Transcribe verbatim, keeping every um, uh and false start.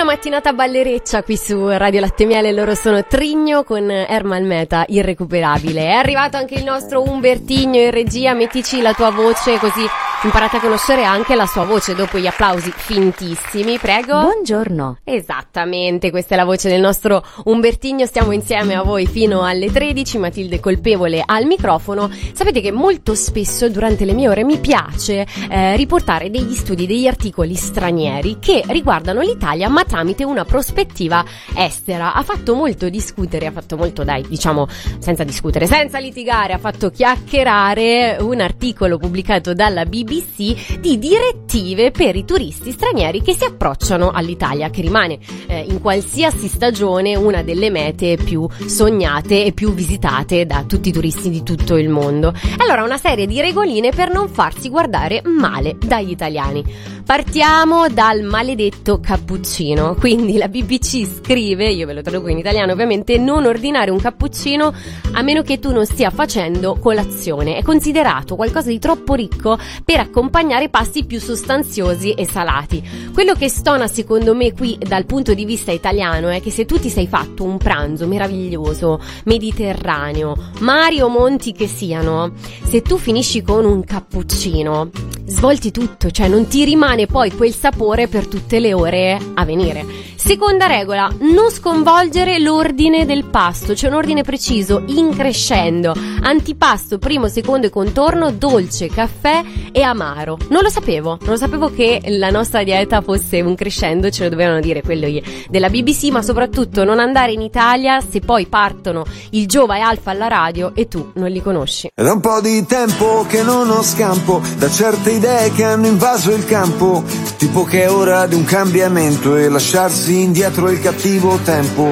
mattinata ballereccia qui su Radio Latte Miele, loro sono Trigno con Ermal Meta, irrecuperabile. È arrivato anche il nostro Umbertigno in regia, mettici la tua voce così imparate a conoscere anche la sua voce dopo gli applausi fintissimi, prego. Buongiorno. Esattamente, questa è la voce del nostro Umbertigno, stiamo insieme a voi fino alle tredici, Matilde Colpevole al microfono. Sapete che molto spesso durante le mie ore mi piace eh, riportare degli studi, degli articoli stranieri che riguardano l'Italia ma tramite una prospettiva estera. Ha fatto molto discutere, ha fatto molto, dai, diciamo, senza discutere, senza litigare, ha fatto chiacchierare un articolo pubblicato dalla B B C di direttive per i turisti stranieri che si approcciano all'Italia, che rimane eh, in qualsiasi stagione una delle mete più sognate e più visitate da tutti i turisti di tutto il mondo. Allora, una serie di regoline per non farsi guardare male dagli italiani. Partiamo dal maledetto cappuccino. Quindi la B B C scrive, io ve lo traduco in italiano ovviamente, non ordinare un cappuccino a meno che tu non stia facendo colazione. È considerato qualcosa di troppo ricco per accompagnare pasti più sostanziosi e salati. Quello che stona secondo me qui dal punto di vista italiano è che se tu ti sei fatto un pranzo meraviglioso, mediterraneo, mari o monti che siano, se tu finisci con un cappuccino svolti tutto, cioè non ti rimane poi quel sapore per tutte le ore a venire. Seconda regola, non sconvolgere l'ordine del pasto, c'è un ordine preciso, in crescendo, antipasto, primo, secondo e contorno, dolce, caffè e amaro. Non lo sapevo, non lo sapevo che la nostra dieta fosse un crescendo, ce lo dovevano dire quelli della B B C, ma soprattutto non andare in Italia se poi partono il Giova e Alfa alla radio e tu non li conosci. È da un po' di tempo che non ho scampo da certe idee che hanno invaso il campo, tipo che è ora di un cambiamento e lasciarsi indietro il cattivo tempo.